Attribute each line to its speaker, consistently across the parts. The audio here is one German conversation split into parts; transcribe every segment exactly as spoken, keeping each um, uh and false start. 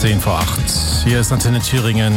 Speaker 1: zehn vor acht. Hier ist Antenne Thüringen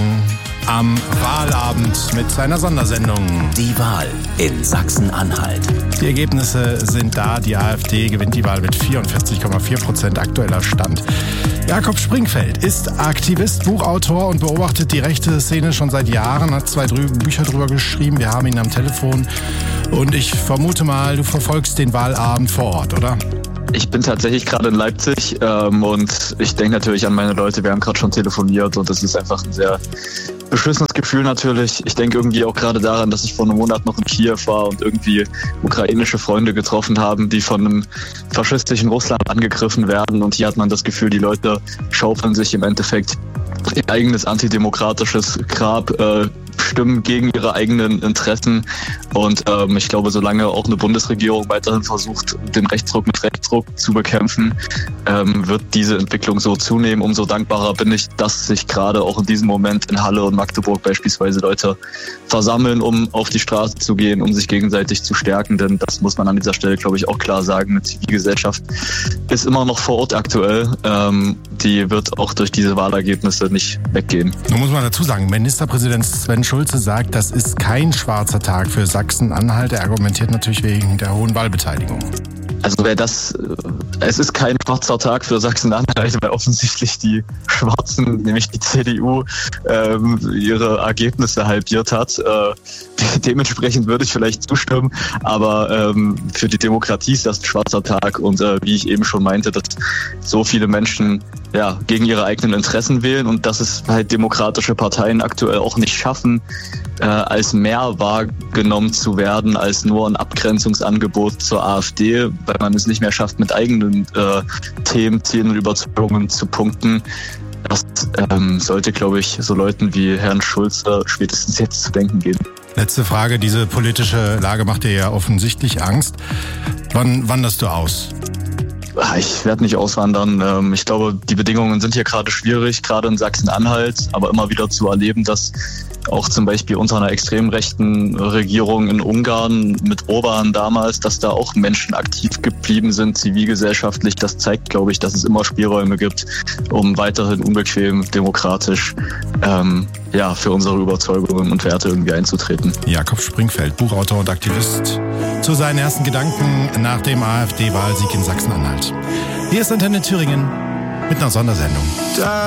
Speaker 1: am Wahlabend mit seiner Sondersendung.
Speaker 2: Die Wahl in Sachsen-Anhalt.
Speaker 1: Die Ergebnisse sind da. Die AfD gewinnt die Wahl mit vierundvierzig Komma vier Prozent aktueller Stand. Jakob Springfeld ist Aktivist, Buchautor und beobachtet die rechte Szene schon seit Jahren, hat zwei Bücher drüber geschrieben. Wir haben ihn am Telefon und ich vermute mal, du verfolgst den Wahlabend vor Ort, oder?
Speaker 3: Ich bin tatsächlich gerade in Leipzig ähm, und ich denke natürlich an meine Leute. Wir haben gerade schon telefoniert und das ist einfach ein sehr beschissenes Gefühl natürlich. Ich denke irgendwie auch gerade daran, dass ich vor einem Monat noch in Kiew war und irgendwie ukrainische Freunde getroffen haben, die von einem faschistischen Russland angegriffen werden. Und hier hat man das Gefühl, die Leute schaufeln sich im Endeffekt ihr eigenes antidemokratisches Grab, äh, stimmen gegen ihre eigenen Interessen. Und ähm, ich glaube, solange auch eine Bundesregierung weiterhin versucht, den Rechtsruck mit Rechtsruck zu bekämpfen, ähm, wird diese Entwicklung so zunehmen. Umso dankbarer bin ich, dass sich gerade auch in diesem Moment in Halle und Magdeburg beispielsweise Leute versammeln, um auf die Straße zu gehen, um sich gegenseitig zu stärken. Denn das muss man an dieser Stelle, glaube ich, auch klar sagen. Eine Zivilgesellschaft ist immer noch vor Ort aktuell. Ähm, die wird auch durch diese Wahlergebnisse nicht weggehen.
Speaker 1: Nun muss man dazu sagen, Ministerpräsident Sven Schulze sagt, das ist kein schwarzer Tag für Sachsen-Anhalt. Er argumentiert natürlich wegen der hohen Wahlbeteiligung.
Speaker 3: Also wer das, es ist kein schwarzer Tag für Sachsen-Anhalt, weil offensichtlich die Schwarzen, nämlich die C D U, ähm, ihre Ergebnisse halbiert hat. Äh, dementsprechend würde ich vielleicht zustimmen, aber ähm, für die Demokratie ist das ein schwarzer Tag und äh, wie ich eben schon meinte, dass so viele Menschen ja gegen ihre eigenen Interessen wählen und dass es halt demokratische Parteien aktuell auch nicht schaffen, äh, als mehr wahrgenommen zu werden als nur ein Abgrenzungsangebot zur AfD, weil man es nicht mehr schafft, mit eigenen äh, Themen, Zielen und Überzeugungen zu punkten. Das ähm, sollte, glaube ich, so Leuten wie Herrn Schulze spätestens jetzt zu denken geben.
Speaker 1: Letzte Frage, diese politische Lage macht dir ja offensichtlich Angst. Wann wanderst du aus?
Speaker 3: Ich werde nicht auswandern. Ich glaube, die Bedingungen sind hier gerade schwierig, gerade in Sachsen-Anhalt, aber immer wieder zu erleben, dass auch zum Beispiel unter einer extrem rechten Regierung in Ungarn mit Orban damals, dass da auch Menschen aktiv geblieben sind, zivilgesellschaftlich. Das zeigt, glaube ich, dass es immer Spielräume gibt, um weiterhin unbequem, demokratisch ähm, ja, für unsere Überzeugungen und Werte irgendwie einzutreten.
Speaker 1: Jakob Springfeld, Buchautor und Aktivist, zu seinen ersten Gedanken nach dem AfD-Wahlsieg in Sachsen-Anhalt. Hier ist Antenne Thüringen mit einer Sondersendung. Da